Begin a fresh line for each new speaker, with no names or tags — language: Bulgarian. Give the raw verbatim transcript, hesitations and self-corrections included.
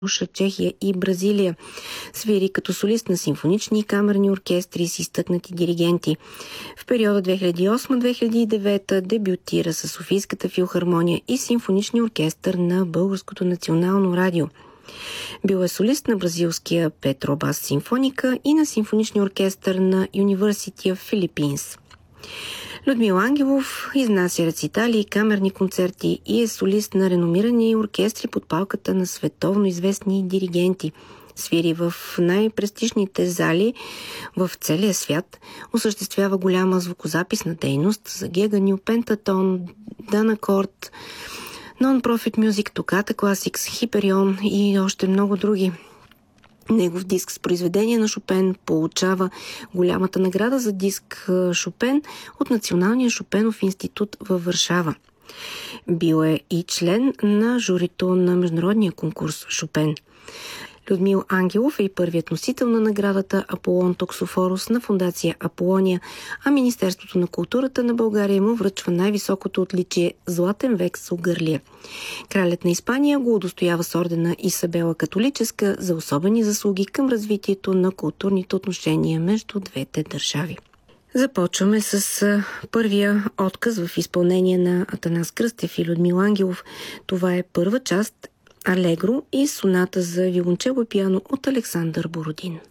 Полша, Чехия и Бразилия. Свири като солист на симфонични и камерни оркестри с изтъкнати диригенти. В периода две хиляди и осма - две хиляди и девета дебютира с Софийската филхармония и симфоничния оркестър на Българското национално радио. Бил е солист на бразилския Петробас симфоника и на симфоничния оркестър на University of Philippines. Людмил Ангелов изнася рецитали и камерни концерти и е солист на реномирани оркестри под палката на световно известни диригенти. Свири в най-престижните зали в целия свят, осъществява голяма звукозаписна дейност за Геганю, Пентатон, Данакорд, Non-Profit Music, Токата Classics, Хиперион и още много други. Негов диск с произведение на Шопен получава голямата награда за диск Шопен от Националния Шопенов институт във Варшава. Бил е и член на журито на международния конкурс Шопен. Людмил Ангелов е и първият носител на наградата Аполон Токсофорус на фондация Аполония, а Министерството на културата на България му връчва най-високото отличие Златен век с Угърлие. Кралят на Испания го удостоява с ордена Исабела Католическа за особени заслуги към развитието на културните отношения между двете държави. Започваме с първия отказ в изпълнение на Атанас Кръстев и Людмил Ангелов. Това е първа част Алегро и соната за виолончело и пиано от Александър Бородин.